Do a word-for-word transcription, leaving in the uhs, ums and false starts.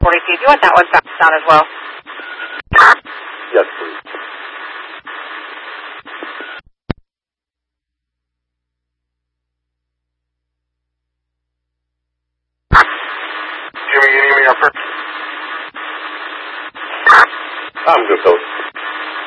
forty feet. Do you want that one faxed down as well? Yes, please. Jimmy, you need me up first? I'm good, though.